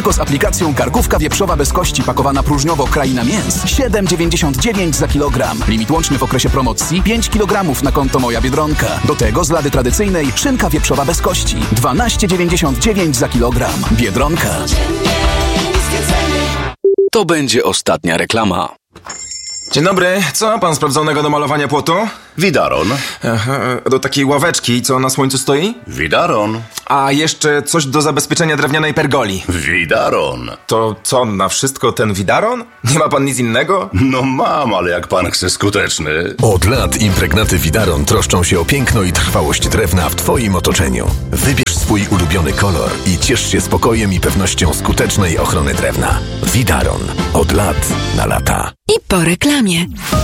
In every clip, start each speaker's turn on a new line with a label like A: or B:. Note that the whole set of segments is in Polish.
A: tylko z aplikacją Karkówka Wieprzowa bez kości pakowana próżniowo Kraina Mięs 7,99 za kilogram. Limit łączny w okresie promocji 5 kg na konto Moja Biedronka. Do tego z lady tradycyjnej szynka wieprzowa bez kości 12,99 za kilogram. Biedronka.
B: To będzie ostatnia reklama.
C: Dzień dobry, co ma pan sprawdzonego do malowania płotu?
D: Widaron.
C: Aha, do takiej ławeczki, co na słońcu stoi?
D: Widaron.
C: A jeszcze coś do zabezpieczenia drewnianej pergoli.
D: Widaron.
C: To co, na wszystko ten Widaron? Nie ma pan nic innego?
D: No mam, ale jak pan chce skuteczny.
E: Od lat impregnaty Widaron troszczą się o piękno i trwałość drewna w twoim otoczeniu. Wybierz swój ulubiony kolor i ciesz się spokojem i pewnością skutecznej ochrony drewna. Widaron. Od lat na lata.
F: I po reklamie.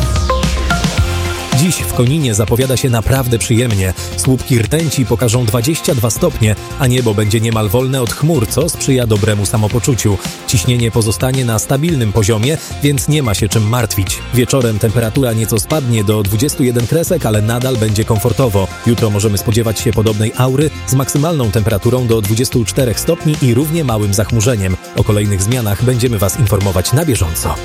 G: Dziś w Koninie zapowiada się naprawdę przyjemnie. Słupki rtęci pokażą 22 stopnie, a niebo będzie niemal wolne od chmur, co sprzyja dobremu samopoczuciu. Ciśnienie pozostanie na stabilnym poziomie, więc nie ma się czym martwić. Wieczorem temperatura nieco spadnie do 21 kresek, ale nadal będzie komfortowo. Jutro możemy spodziewać się podobnej aury z maksymalną temperaturą do 24 stopni i równie małym zachmurzeniem. O kolejnych zmianach będziemy Was informować na bieżąco.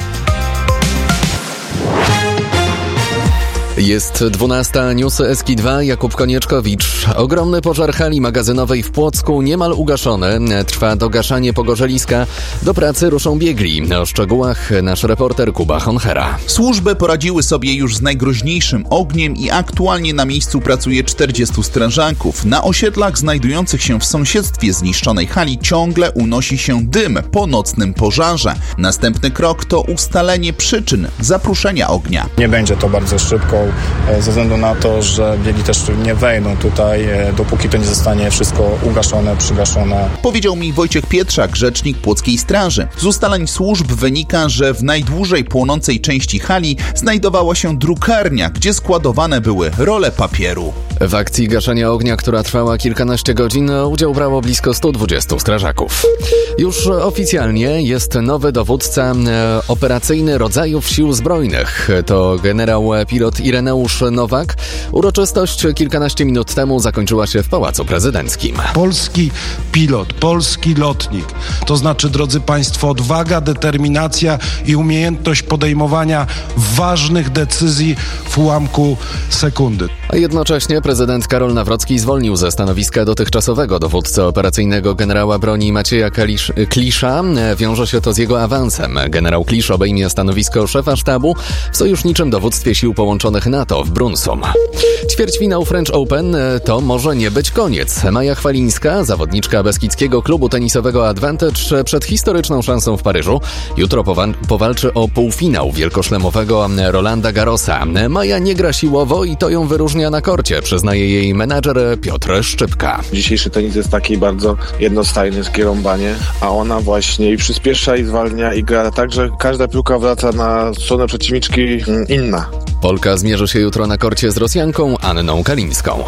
B: Jest 12, newsy Eski2, Jakub Konieczkowicz. Ogromny pożar hali magazynowej w Płocku niemal ugaszony. Trwa dogaszanie pogorzeliska. Do pracy ruszą biegli. O szczegółach nasz reporter Kuba Honchera.
H: Służby poradziły sobie już z najgroźniejszym ogniem i aktualnie na miejscu pracuje 40 strażaków. Na osiedlach znajdujących się w sąsiedztwie zniszczonej hali ciągle unosi się dym po nocnym pożarze. Następny krok to ustalenie przyczyn zapruszenia ognia.
I: Nie będzie to bardzo szybko, ze względu na to, że biegi też nie wejdą tutaj, dopóki to nie zostanie wszystko ugaszone, przygaszone.
H: Powiedział mi Wojciech Pietrzak, rzecznik Płockiej Straży. Z ustaleń służb wynika, że w najdłużej płonącej części hali znajdowała się drukarnia, gdzie składowane były role papieru.
B: W akcji gaszenia ognia, która trwała kilkanaście godzin, udział brało blisko 120 strażaków. Już oficjalnie jest nowy dowódca operacyjny rodzajów sił zbrojnych. To generał pilot Ireneusz Nowak. Uroczystość kilkanaście minut temu zakończyła się w Pałacu Prezydenckim.
J: Polski pilot, polski lotnik. To znaczy, drodzy Państwo, odwaga, determinacja i umiejętność podejmowania ważnych decyzji w ułamku sekundy.
B: A jednocześnie prezydent Karol Nawrocki zwolnił ze stanowiska dotychczasowego dowódcy operacyjnego generała broni Macieja Klisza. Wiąże się to z jego awansem. Generał Klisz obejmie stanowisko szefa sztabu w sojuszniczym dowództwie sił połączonych NATO w Brunsum. Ćwierćfinał French Open to może nie być koniec. Maja Chwalińska, zawodniczka beskidzkiego klubu tenisowego Advantage, przed historyczną szansą w Paryżu. Jutro powalczy o półfinał wielkoszlemowego Rolanda Garrosa. Maja nie gra siłowo i to ją wyróżnia na korcie, przyznaje jej menadżer Piotr Szczypka.
K: Dzisiejszy tenis jest taki bardzo jednostajny, skierąbanie, a ona właśnie i przyspiesza, i zwalnia, i gra tak, że każda piłka wraca na stronę przeciwniczki inna.
B: Polka zmierzy się jutro na korcie z Rosjanką Anną Kalińską.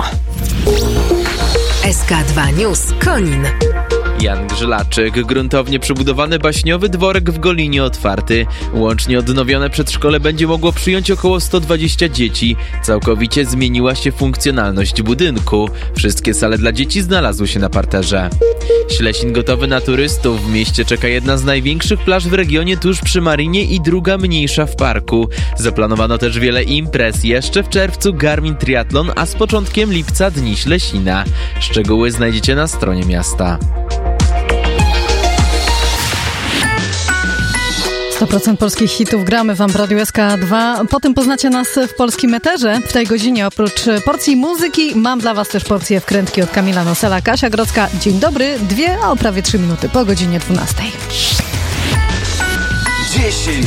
F: SK2 News Konin.
L: Jan Grzelaczyk. Gruntownie przebudowany baśniowy dworek w Golinie otwarty. Łącznie odnowione przedszkole będzie mogło przyjąć około 120 dzieci. Całkowicie zmieniła się funkcjonalność budynku. Wszystkie sale dla dzieci znalazły się na parterze. Ślesin gotowy na turystów. W mieście czeka jedna z największych plaż w regionie tuż przy Marinie i druga mniejsza w parku. Zaplanowano też wiele imprez. Jeszcze w czerwcu Garmin Triathlon, a z początkiem lipca Dni Ślesina. Szczegóły znajdziecie na stronie miasta.
M: 100% polskich hitów gramy wam w Radiu SK2. Potem poznacie nas w polskim eterze. W tej godzinie oprócz porcji muzyki mam dla was też porcję wkrętki od Kamila Nosela. Kasia Grodzka, dzień dobry. 2, a prawie 3 minuty po godzinie 12.
A: 10